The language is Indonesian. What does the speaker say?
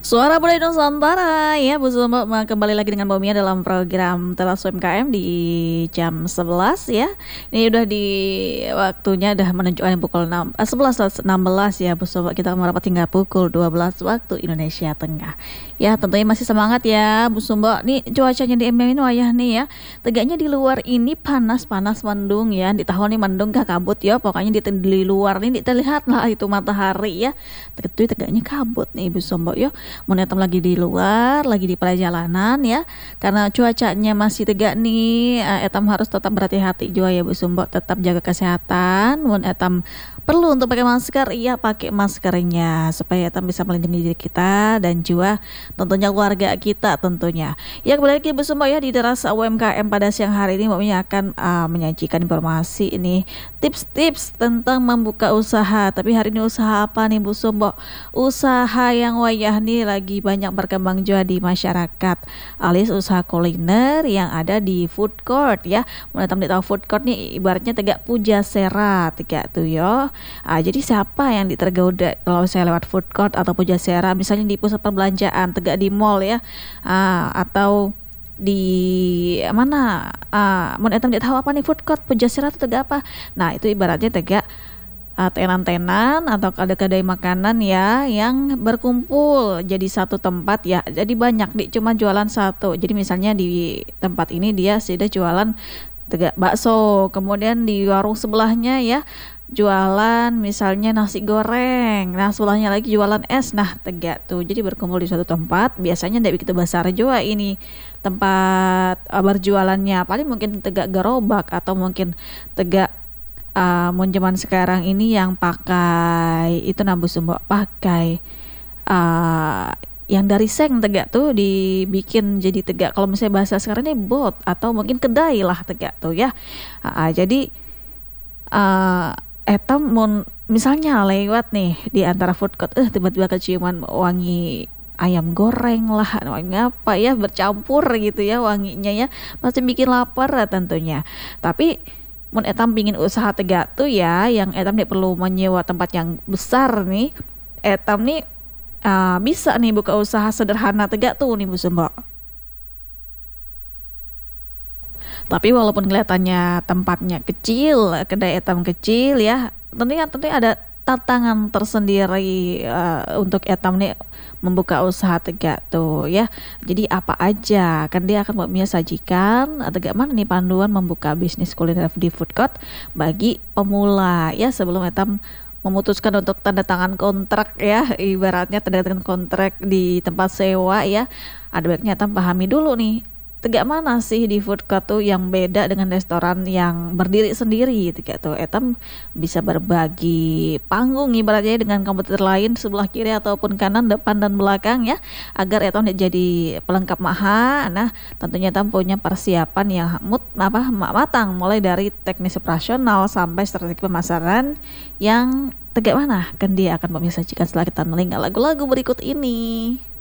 Suara Budaya Nusantara ya Bu Sumba, kembali lagi dengan Mbak Mia dalam program Teras UMKM di jam 11 ya. Ini udah di waktunya udah menunjukkan pukul 6, 11.16 ya Bu Sumba. Kita merapat hingga pukul 12 waktu Indonesia Tengah. Ya tentunya masih semangat ya Bu Sumba. Nih cuacanya di Embeng ini wayah nih ya. Tegaknya di luar ini panas-panas mendung ya. Di tahun ini mendung gak kabut ya. Pokoknya di luar ini terlihat lah itu matahari ya. Tegaknya kabut nih Bu Sumba ya. Monetam lagi di luar, lagi di perjalanan ya. Karena cuacanya masih tegak nih, etam harus tetap berhati-hati juga ya Bu Sumbo, tetap jaga kesehatan. Mun etam perlu untuk pakai masker, iya pakai maskernya supaya etam bisa melindungi diri kita dan juga tentunya keluarga kita tentunya. Ya kembali lagi Bu Sumbo ya di Teras UMKM pada siang hari ini Mbak Mia akan menyajikan informasi ini, tips-tips tentang membuka usaha. Tapi hari ini usaha apa nih Bu Sumbo? Usaha yang wayah nih lagi banyak berkembang juga di masyarakat, alias usaha kuliner yang ada di food court ya. Mulai tahu food court nih ibaratnya tegak pujasera tegak tuh yo. Jadi siapa yang tergoda kalau saya lewat food court atau pujasera, misalnya di pusat perbelanjaan tegak di mall ya, atau di mana, mau tidak tahu apa nih food court pujasera itu tegak apa. Nah itu ibaratnya tegak tenan-tenan atau kedai-kedai makanan ya yang berkumpul jadi satu tempat ya. Jadi banyak di cuma jualan satu. Jadi misalnya di tempat ini dia sudah jualan tegak bakso, kemudian di warung sebelahnya ya jualan misalnya nasi goreng, nah sebelahnya lagi jualan es, nah tegak tuh jadi berkumpul di suatu tempat. Biasanya tidak begitu besar juga ini tempat berjualannya, paling mungkin tegak gerobak atau mungkin tegak mun zaman sekarang ini yang pakai itu nabu sumbo pakai uh, yang dari seng tegak tuh dibikin jadi tegak, kalau misalnya bahasa sekarang ini bot atau mungkin kedai lah tegak tuh ya. Jadi etam mun misalnya lewat nih di antara food court, tiba-tiba keciuman wangi ayam goreng lah, wangi apa ya bercampur gitu ya wanginya ya, pasti bikin lapar tentunya. Tapi mun etam pingin usaha tegak tuh ya, yang etam nih perlu menyewa tempat yang besar nih. Etam nih bisa nih buka usaha sederhana tegak tuh nih Bu Sumba. Tapi walaupun kelihatannya tempatnya kecil, kedai etam kecil ya, tentunya ada tantangan tersendiri untuk etam nih membuka usaha tegak tuh ya. Jadi apa aja kan dia akan Mbak Mia sajikan tegak mana nih panduan membuka bisnis kuliner di food court bagi pemula ya, sebelum etam memutuskan untuk tanda tangan kontrak ya, ibaratnya tanda tangan kontrak di tempat sewa ya. Ada baiknya etam pahami dulu nih tegak mana sih di food court tuh yang beda dengan restoran yang berdiri sendiri tegak tuh. Etam bisa berbagi panggung ibaratnya dengan kompetitor lain sebelah kiri ataupun kanan, depan dan belakang ya, agar etam jadi pelengkap maha. Nah tentunya etam punya persiapan yang matang, mulai dari teknis operasional sampai strategi pemasaran yang tegak mana kan dia akan bisa sajikan setelah kita melinga lagu-lagu berikut ini.